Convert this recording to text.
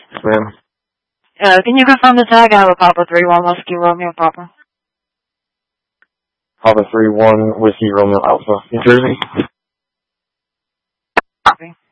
Yes, ma'am. Can you confirm the tag? I have a Papa 3-1 Whiskey Romeo Papa. Papa 3-1 Whiskey Romeo Alpha, New Jersey. Copy.